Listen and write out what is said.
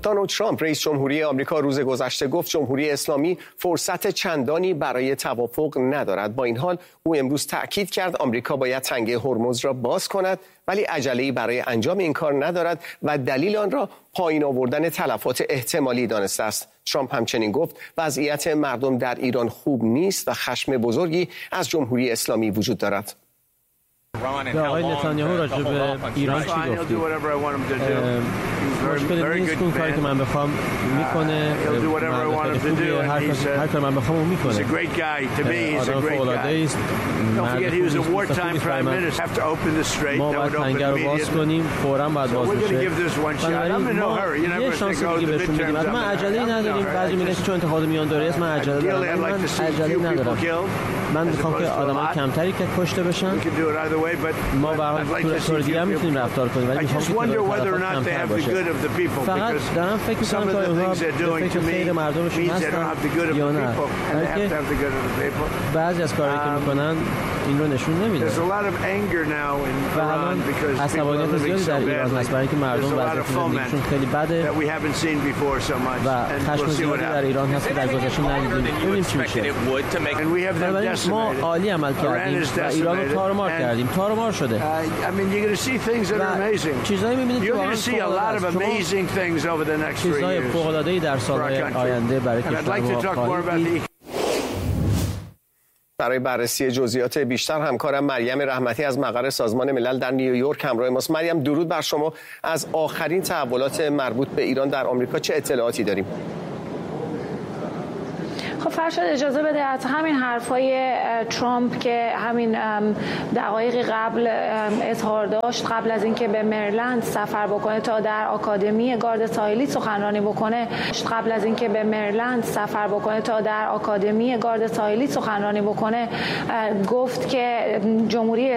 دونالد ترامپ رئیس جمهوری آمریکا روز گذشته گفت جمهوری اسلامی فرصت چندانی برای توافق ندارد. با این حال او امروز تأکید کرد آمریکا باید تنگه هرمز را باز کند، ولی عجله‌ای برای انجام این کار ندارد و دلیل آن را پایین آوردن تلفات احتمالی دانسته است. ترامپ همچنین گفت وضعیت مردم در ایران خوب نیست و خشم بزرگی از جمهوری اسلامی وجود دارد. آقای نتانیاهو راجع به ایران چی گفتی؟ مشکلی نیست اون کاری که من بخوام میکنه، هر کار من بخوام اون میکنه. آدم فوق‌العاده است، ما باید تنگه رو باز کنیم، فوراً باید باز بشه. بنابراین ما یه شانس دیگه بهشون میدیم. من عجله‌ای نداریم. بعضی میگن چون انتخابات میان دوره است من عجله دارم. من عجله‌ای ندارم. من میخوام که آدم‌های کمتری که کشته بشن. ما به طور دیگه هم میتونیم رفتار کنیم، ولی میخوام که کمتر باشه. فقط دارم فکر میکنم که اونها به فکر خیر مردمشون هستن یا نه، بلکه بعضی از کارهایی که میکنن این رو نشون نمیده. و الان عصبانیت زیادی در ایران هست برای اینکه مردم وضعیت زندگیشون خیلی بده و خشم زیادی در ایران هست که در گذشته ندیدیم. ببینیم چی میشه. بنابراین ما عالی عمل کردیم و ایران رو تارمار کردیم. تارمار شده. چیزایی میبینید که واقعا چیزهای فوق‌العاده‌ای در سالهای آینده برای کشور ما خواهید دید. برای بررسی جزئیات بیشتر همکارم مریم رحمتی از مقر سازمان ملل در نیویورک همراه ماست. مریم، درود بر شما. از آخرین تحولات مربوط به ایران در آمریکا چه اطلاعاتی داریم؟ خب فرشاد اجازه بده از همین حرفای ترامپ که همین دقایقی قبل اظهار داشت قبل از اینکه به مریلند سفر بکنه تا در آکادمی گارد ساحلی سخنرانی بکنه گفت که جمهوری